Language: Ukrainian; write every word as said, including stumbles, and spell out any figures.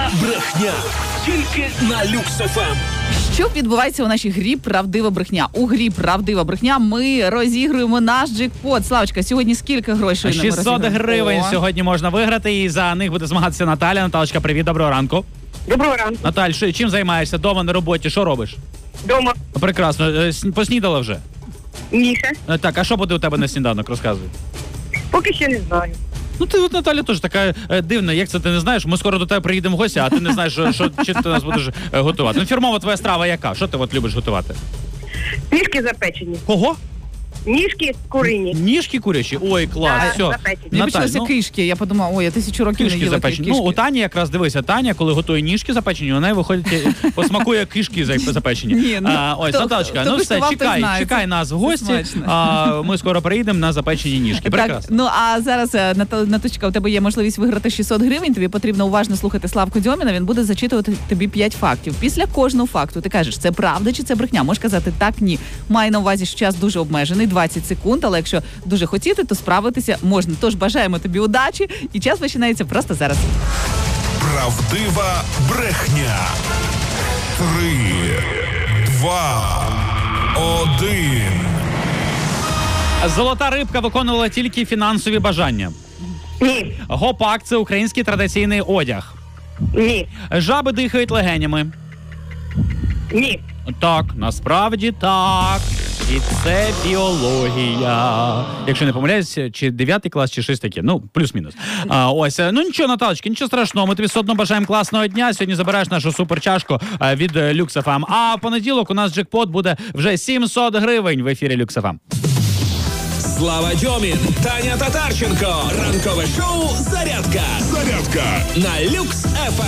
брехня. Тільки на Люкс еф ем. Що відбувається у нашій грі «Правдива брехня»? У грі «Правдива брехня» ми розігруємо наш джекпот. Славочка, сьогодні скільки грошей ми шістсот гривень О. сьогодні можна виграти, і за них буде змагатися Наталя. Наталочка, привіт, доброго ранку. Доброго ранку. Наталь, що, чим займаєшся? Дома, на роботі, що робиш? Дома. Прекрасно. Е, сн- Поснідала вже? Ніша. Е, Так, а що буде у тебе на сніданок? Розказуй. Поки що не знаю. Ну ти от, Наталя, теж така е, дивна, як це ти не знаєш? Ми скоро до тебе приїдемо в гості, а ти не знаєш, що, що чи ти нас будеш е, готувати. Ну, фірмова твоя страва яка? Що ти от любиш готувати? Ніжки запечені. Кого? Ніжки курині. Ніжки курячі? Ой, клас, Так, все. запечені. Мені Наталь, почалися ну, кишки. Я подумала, ой, я тисячу років не кишки їла запечені. кишки. Ну, у Тані якраз, дивися, Таня, коли готує ніжки запечені, вона виходить, е, посмакує кишки за- запечені. Ні, ну, а, ось, хто- Наталочка, хто ну все, куштував, той чекай, знає. чекай Це- нас в це гості, смачно. а ми скоро приїдемо на запечені ніжки. Так, Прекрасно. ну а зараз, е, Ната- Наточка, у тебе є можливість виграти шістсот гривень. Тобі потрібно уважно слухати Славку Дьоміна. Він буде зачитувати тобі п'ять фактів. Після кожного факту ти кажеш, це правда чи це брехня. Можеш казати так, ні. Май на увазі, що час дуже обмежений, двадцять секунд, але якщо дуже хотіти, то справитися можна. Тож бажаємо тобі удачі, і час починається просто зараз. Правдива брехня. Три, два, один. Золота рибка виконувала тільки фінансові бажання. Ні. Гопак – це український традиційний одяг. Ні. Жаби дихають легенями. Ні. Так, насправді так. І це біологія. Якщо не помиляюсь, чи дев'ятий клас, чи щось таке. Ну, плюс-мінус. А, ось, ну нічого, Наталочки, нічого страшного. Ми тобі все одно бажаємо класного дня. Сьогодні забираєш нашу суперчашку а, від Люкс еф ем. А в понеділок у нас джекпот буде вже сімсот гривень в ефірі Люкс еф ем. Слава Дьомін, Таня Татарченко. Ранкове шоу «Зарядка». Зарядка. На Люкс еф ем.